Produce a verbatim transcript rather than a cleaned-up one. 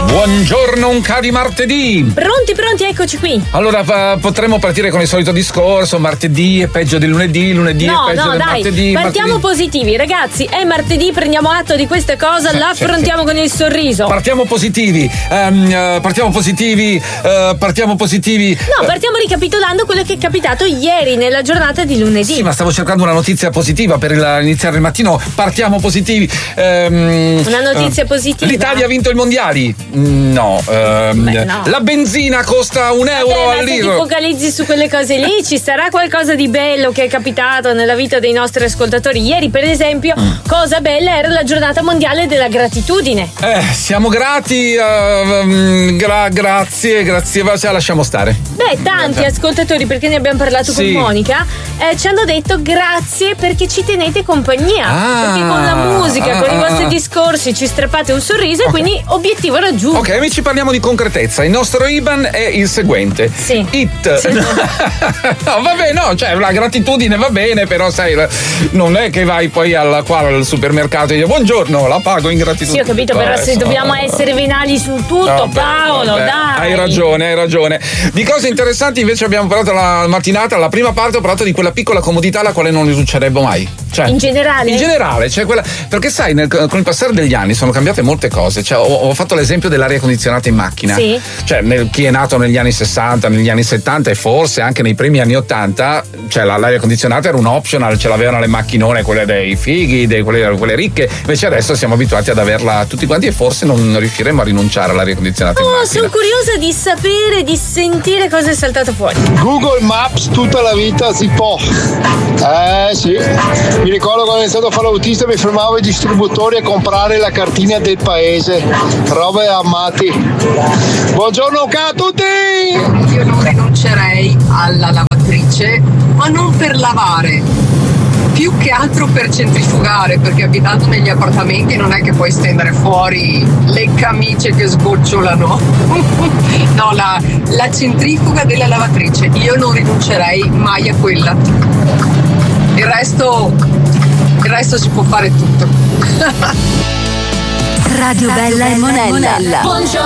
Buongiorno, un ca di martedì. Pronti, pronti, eccoci qui. Allora uh, potremmo partire con il solito discorso. Martedì è peggio di lunedì, lunedì no, è peggio no, del dai, martedì. Partiamo martedì. positivi, ragazzi. È martedì, prendiamo atto di queste cose, sì, l'affrontiamo sì, sì. con il sorriso. Partiamo positivi. Um, uh, partiamo positivi. Uh, partiamo positivi. No, partiamo ricapitolando quello che è capitato ieri nella giornata di lunedì. Sì, ma stavo cercando una notizia positiva per il, iniziare il mattino. Partiamo positivi. Um, una notizia uh, positiva. L'Italia ha vinto i mondiali? No. Um, Beh, no. La benzina costa un euro Vabbè, al ma se litro. ti focalizzi su quelle cose lì, ci sarà qualcosa di bello che è capitato nella vita dei nostri ascoltatori. Ieri, per esempio, mm. cosa bella era la giornata mondiale della gratitudine. Eh, siamo grati. Uh, gra- grazie, grazie. Cioè, lasciamo stare. Beh, tanti ascoltatori, perché ne abbiamo parlato sì. con Monica, eh, ci hanno detto grazie perché ci tenete compagnia. Ah, perché con la musica, ah, con i vostri ah, discorsi ci strappate un sorriso, okay. E quindi obiettivo raggiunto. Ok, amici, parliamo di concretezza. Il nostro I B A N è il seguente. Sì. It. Sì. No, vabbè, no, cioè la gratitudine va bene, però sai, non è che vai poi al, qua al supermercato e dici buongiorno, la pago in gratitudine. Sì, ho capito, però se no, dobbiamo no, essere venali su tutto, vabbè, Paolo, vabbè. dai. Hai ragione, hai ragione. Di cose interessanti invece abbiamo parlato la mattinata, la prima parte ho parlato di quella piccola comodità alla quale non rinuncierebbe mai. Cioè, in generale? In generale, cioè quella, perché sai, nel, con il passare degli anni sono cambiate molte cose. Cioè, ho, ho fatto l'esempio dell'aria condizionata in macchina. Sì. Cioè, nel, chi è nato negli anni sessanta, negli anni settanta e forse anche nei primi anni ottanta, cioè l'aria condizionata era un optional, ce l'avevano le macchinone, quelle dei fighi, dei, quelle, quelle ricche. Invece adesso siamo abituati ad averla tutti quanti e forse non riusciremo a rinunciare all'aria condizionata. Oh, sono curiosa di sapere, di sentire cosa è saltato fuori. Google Maps tutta la vita si può. Eh sì. Mi ricordo quando ho iniziato a fare l'autista mi fermavo ai distributori a comprare la cartina del paese. Robe ammati. Buongiorno a tutti! Io non rinuncerei alla lavatrice, ma non per lavare, più che altro per centrifugare, perché abitando negli appartamenti non è che puoi stendere fuori le camicie che sgocciolano. No, la, la centrifuga della lavatrice, io non rinuncerei mai a quella. Il resto, il resto si può fare tutto. Radio Bella e Monella. Buongiorno.